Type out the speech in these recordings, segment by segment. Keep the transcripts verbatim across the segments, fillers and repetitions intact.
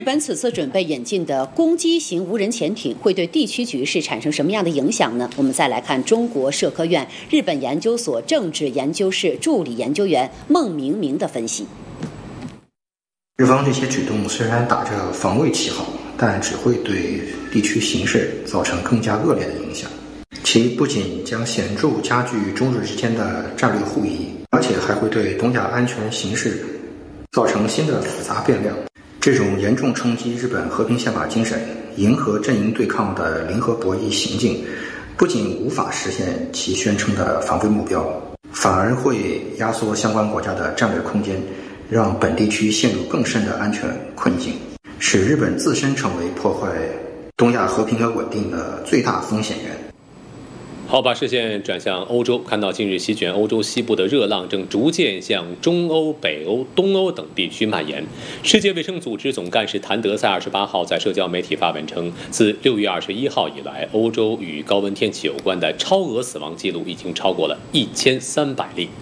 日本此次准备引进的攻击型无人潜艇会对地区局势产生什么样的影响呢？我们再来看中国社科院日本研究所政治研究室助理研究员孟明明的分析。 日方这些举动虽然打着防卫旗号，但只会对地区形势造成更加恶劣的影响。其不仅将显著加剧中日之间的战略互疑，而且还会对东亚安全形势造成新的复杂变量。这种严重冲击日本和平宪法精神、迎合阵营对抗的零和博弈行径，不仅无法实现其宣称的防卫目标，反而会压缩相关国家的战略空间，让本地区陷入更深的安全困境，使日本自身成为破坏东亚和平和稳定的最大风险源。 好，把视线转向欧洲，看到近日席卷欧洲西部的热浪正逐渐向中欧、北欧、东欧等地区蔓延。世界卫生组织总干事谭德赛二十八号在社交媒体发文称，自六月二十一号以来，欧洲与高温天气有关的超额死亡记录已经超过了一千三百例。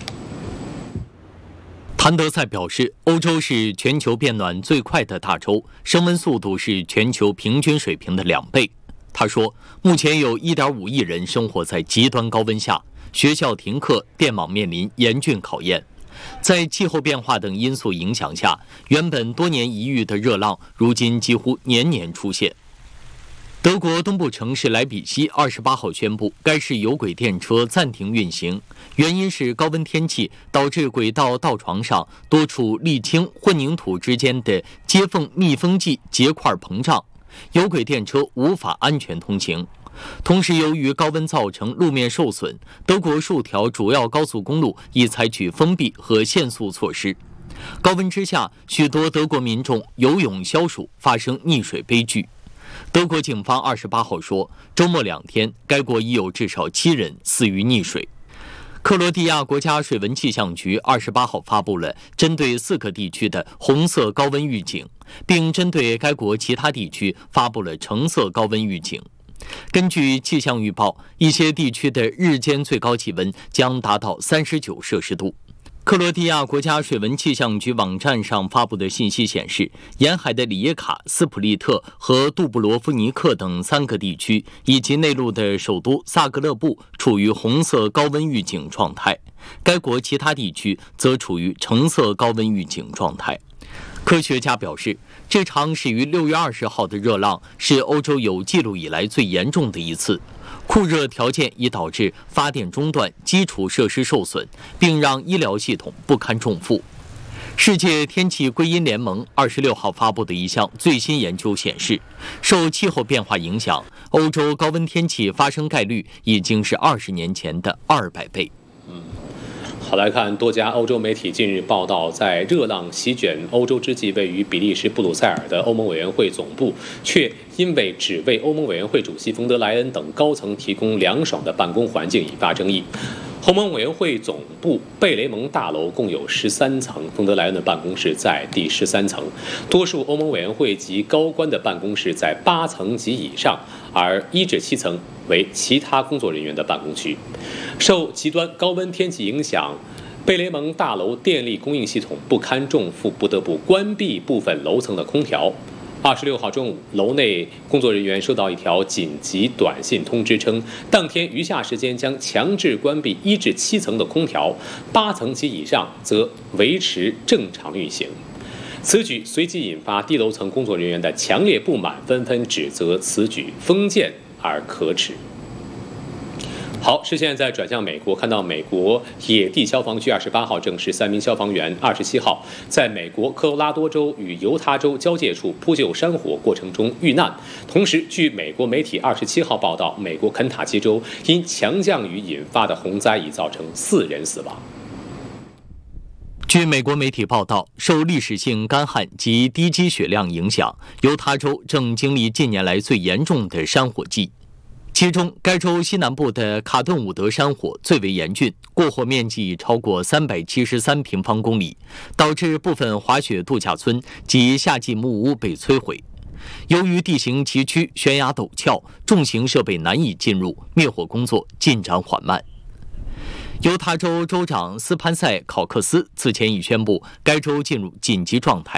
谭德赛表示，欧洲是全球变暖最快的大洲，升温速度是全球平均水平的两倍。他说，目前有 一点五亿人生活在极端高温下，学校停课，电网面临严峻考验。在气候变化等因素影响下，原本多年一遇的热浪，如今几乎年年出现。德国东部城市莱比锡二十八号宣布，该市有轨电车暂停运行，原因是高温天气导致轨道道床上多处沥青混凝土之间的接缝密封剂结块膨胀，有轨电车无法安全通行。同时，由于高温造成路面受损，德国数条主要高速公路已采取封闭和限速措施。高温之下，许多德国民众游泳消暑，发生溺水悲剧。德国警方二十八号说，周末两天，该国已有至少七人死于溺水。克罗地亚国家水文气象局二十八号发布了针对四个地区的红色高温预警，并针对该国其他地区发布了橙色高温预警。根据气象预报，一些地区的日间最高气温将达到三十九摄氏度。克罗地亚国家水文气象局网站上发布的信息显示，沿海的里耶卡、斯普利特和杜布罗夫尼克等三个地区，以及内陆的首都萨格勒布处于红色高温预警状态，该国其他地区则处于橙色高温预警状态。科学家表示，这场始于六月二十号的热浪是欧洲有记录以来最严重的一次。酷热条件已导致发电中断、基础设施受损，并让医疗系统不堪重负。世界天气归因联盟二十六号发布的一项最新研究显示，受气候变化影响，欧洲高温天气发生概率已经是二十年前的二百倍。 嗯。好，来看多家欧洲媒体近日报道，在热浪席卷欧洲之际，位于比利时布鲁塞尔的欧盟委员会总部，却因为只为欧盟委员会主席冯德莱恩等高层提供凉爽的办公环境引发争议。欧盟委员会总部贝雷蒙大楼共有十三层，冯德莱恩的办公室在第十三层，多数欧盟委员会及高官的办公室在八层及以上，而一至七层为其他工作人员的办公区。受极端高温天气影响，贝雷蒙大楼电力供应系统不堪重负，不得不关闭部分楼层的空调。二十六号中午，楼内工作人员收到一条紧急短信通知称，当天余下时间将强制关闭一至七层的空调，八层及以上则维持正常运行。此举随即引发低楼层工作人员的强烈不满，纷纷指责此举封建而可耻。好，视线再转向美国，看到美国野地消防局二十八号证实，三名消防员二十七号在美国科罗拉多州与犹他州交界处扑救山火过程中遇难。同时，据美国媒体二十七号报道，美国肯塔基州因强降雨引发的洪灾已造成四人死亡。 据美国媒体报道，受历史性干旱及低积雪量影响，犹他州正经历近年来最严重的山火季。其中，该州西南部的卡顿伍德山火最为严峻，过火面积超过三百七十三平方公里，导致部分滑雪度假村及夏季木屋被摧毁。由于地形崎岖、悬崖陡峭，重型设备难以进入，灭火工作进展缓慢。犹他州州长斯潘塞考克斯此前已宣布，该州进入紧急状态，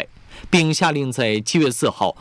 并下令在七月四号